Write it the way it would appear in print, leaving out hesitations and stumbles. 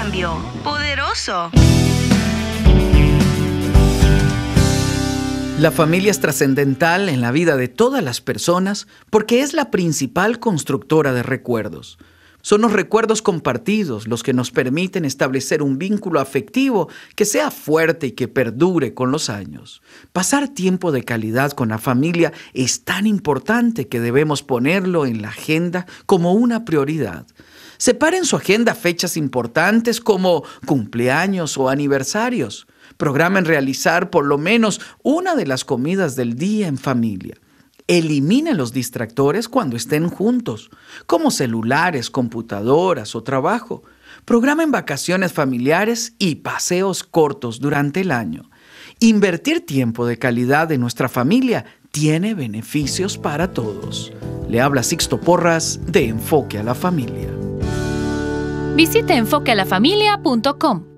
cambio. ¡Poderoso! La familia es trascendental en la vida de todas las personas porque es la principal constructora de recuerdos. Son los recuerdos compartidos los que nos permiten establecer un vínculo afectivo que sea fuerte y que perdure con los años. Pasar tiempo de calidad con la familia es tan importante que debemos ponerlo en la agenda como una prioridad. Separe en su agenda fechas importantes como cumpleaños o aniversarios. Programen realizar por lo menos una de las comidas del día en familia. Eliminen los distractores cuando estén juntos, como celulares, computadoras o trabajo. Programen vacaciones familiares y paseos cortos durante el año. Invertir tiempo de calidad en nuestra familia tiene beneficios para todos. Le habla Sixto Porras de Enfoque a la Familia. Visite enfoquealafamilia.com.